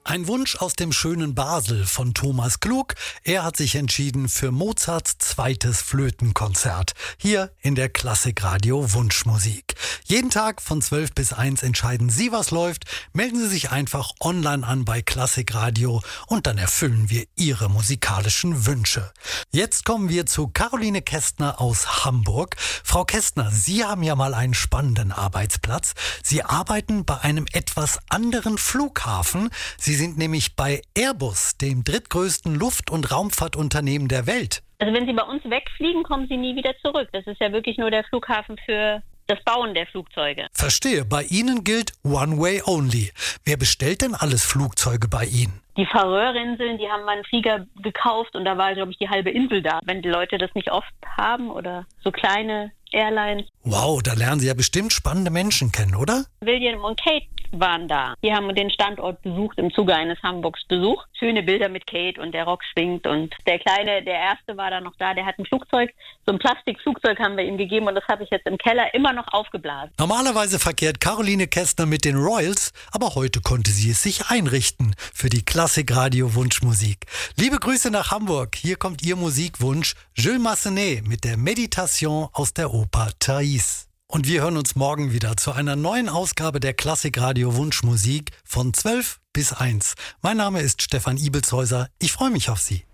Ein Wunsch aus dem schönen Basel von Thomas Klug. Er hat sich entschieden für Mozarts zweites Flötenkonzert. Hier in der Klassikradio Wunschmusik. Jeden Tag von 12 bis 1 entscheiden Sie, was läuft. Melden Sie sich einfach online an bei Klassikradio und dann erfüllen wir Ihre musikalischen Wünsche. Jetzt kommen wir zu Caroline Kästner aus Hamburg. Frau Kästner, Sie haben ja mal einen spannenden Arbeitsplatz. Sie arbeiten bei einem etwas anderen Flughafen. Sie sind nämlich bei Airbus, dem drittgrößten Luft- und Raumfahrtunternehmen der Welt. Also wenn Sie bei uns wegfliegen, kommen Sie nie wieder zurück. Das ist ja wirklich nur der Flughafen für das Bauen der Flugzeuge. Verstehe, bei Ihnen gilt One Way Only. Wer bestellt denn alles Flugzeuge bei Ihnen? Die Färöerinseln, die haben mal einen Flieger gekauft und da war, glaube ich, die halbe Insel da. Wenn die Leute das nicht oft haben oder so kleine Airlines. Wow, da lernen Sie ja bestimmt spannende Menschen kennen, oder? William und Kate waren da. Die haben den Standort besucht im Zuge eines Hamburgs-Besuchs. Schöne Bilder mit Kate und der Rock schwingt und der Kleine, der Erste war da noch da, der hat ein Flugzeug, so ein Plastikflugzeug haben wir ihm gegeben und das habe ich jetzt im Keller immer noch aufgeblasen. Normalerweise verkehrt Caroline Kästner mit den Royals, aber heute konnte sie es sich einrichten für die Klassikradio Wunschmusik. Liebe Grüße nach Hamburg, hier kommt Ihr Musikwunsch Jules Massenet mit der Meditation aus der Oper Thais. Und wir hören uns morgen wieder zu einer neuen Ausgabe der Klassikradio Wunschmusik von 12 bis 1. Mein Name ist Stefan Ibelshäuser. Ich freue mich auf Sie.